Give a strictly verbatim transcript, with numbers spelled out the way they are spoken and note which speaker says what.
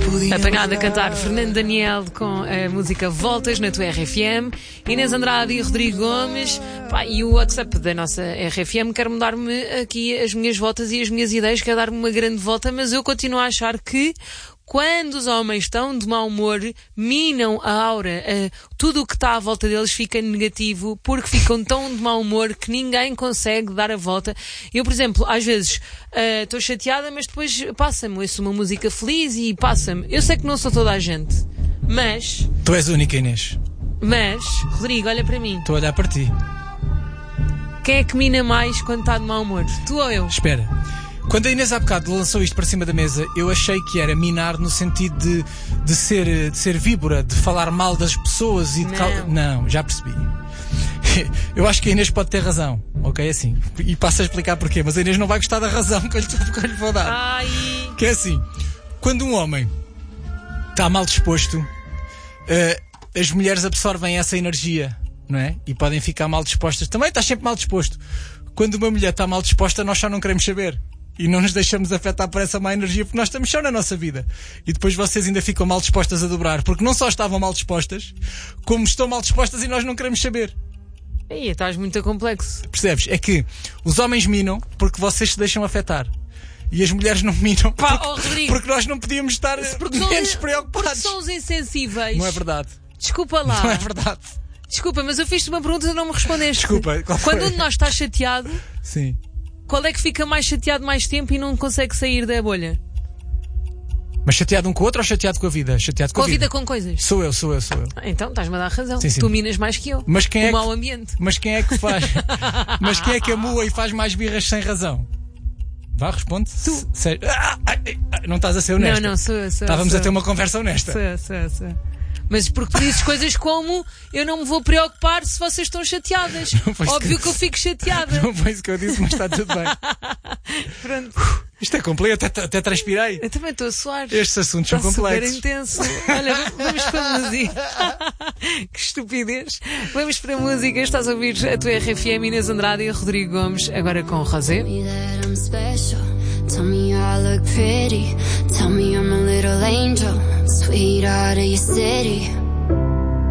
Speaker 1: Apanhado a cantar Fernando Daniel com a música Voltas na tua R F M, Inês Andrade e Rodrigo Gomes. Pá, e o WhatsApp da nossa R F M quer mudar-me aqui as minhas voltas e as minhas ideias, quer dar-me uma grande volta, mas eu continuo a achar que quando os homens estão de mau humor, minam a aura, uh, tudo o que está à volta deles fica negativo, porque ficam tão de mau humor que ninguém consegue dar a volta. Eu, por exemplo, às vezes estou uh, chateada, mas depois passa-me, ouço uma música feliz e passa-me. Eu sei que não sou toda a gente, mas...
Speaker 2: Tu és única, Inês.
Speaker 1: Mas, Rodrigo, olha para mim.
Speaker 2: Estou a olhar para ti.
Speaker 1: Quem é que mina mais quando está de mau humor? Tu ou eu?
Speaker 2: Espera. Quando a Inês há bocado lançou isto para cima da mesa, eu achei que era minar no sentido de, de, ser, de ser víbora, de falar mal das pessoas e de...
Speaker 1: Não.
Speaker 2: Cal... Não, já percebi. Eu acho que a Inês pode ter razão, ok? Assim. E passo a explicar porquê, mas a Inês não vai gostar da razão que eu lhe, que eu lhe vou dar.
Speaker 1: Ai.
Speaker 2: Que é assim, quando um homem está mal disposto, uh, as mulheres absorvem essa energia, não é? E podem ficar mal dispostas. Também estás sempre mal disposto. Quando uma mulher está mal disposta, nós só não queremos saber. E não nos deixamos afetar por essa má energia, porque nós estamos só na nossa vida. E depois vocês ainda ficam mal dispostas a dobrar, porque não só estavam mal dispostas, como estão mal dispostas e nós não queremos saber.
Speaker 1: Aí, estás muito complexo.
Speaker 2: Percebes? É que os homens minam porque vocês se deixam afetar. E as mulheres não minam
Speaker 1: Pá,
Speaker 2: porque,
Speaker 1: oh, Rodrigo,
Speaker 2: porque nós não podíamos estar
Speaker 1: porque
Speaker 2: menos
Speaker 1: são,
Speaker 2: preocupados.
Speaker 1: Porque são os insensíveis.
Speaker 2: Não é verdade.
Speaker 1: Desculpa lá.
Speaker 2: Não é verdade.
Speaker 1: Desculpa, mas eu fiz-te uma pergunta e não me respondeste.
Speaker 2: Desculpa, qual foi?
Speaker 1: Quando um de nós está chateado,
Speaker 2: sim.
Speaker 1: Qual é que fica mais chateado mais tempo e não consegue sair da bolha?
Speaker 2: Mas chateado um com o outro ou chateado com a vida? Chateado com,
Speaker 1: Com
Speaker 2: a vida.
Speaker 1: Com a vida, com coisas.
Speaker 2: Sou eu, sou eu, sou eu.
Speaker 1: Ah, então, estás-me a dar razão.
Speaker 2: Sim, sim.
Speaker 1: Tu minas mais que eu.
Speaker 2: Mas quem
Speaker 1: o
Speaker 2: é
Speaker 1: mau
Speaker 2: que...
Speaker 1: ambiente.
Speaker 2: Mas quem é que faz? Mas quem é que amua e faz mais birras sem razão? Vá, responde.
Speaker 1: Tu.
Speaker 2: Se... Ah, ah, ah, não estás a ser honesta.
Speaker 1: Não, não, sou eu. Sou,
Speaker 2: Estávamos
Speaker 1: sou.
Speaker 2: a ter uma conversa honesta.
Speaker 1: Sou, sou, sou. Mas porque tu dizes coisas como eu não me vou preocupar se vocês estão chateadas. Óbvio que... que eu fico chateada.
Speaker 2: Não foi isso que eu disse, mas está tudo bem.
Speaker 1: Pronto.
Speaker 2: Isto é completo, até, até transpirei.
Speaker 1: Eu também estou a suar.
Speaker 2: Estes assuntos
Speaker 1: está
Speaker 2: são complexos.
Speaker 1: Super intenso. Olha, vamos para a música. Que estupidez. Vamos para a música. Estás a ouvir a tua R F M, Inês Andrade e Rodrigo Gomes, agora com Rosé.
Speaker 3: Tell me I look pretty. Tell me I'm a little angel, sweetheart of your city.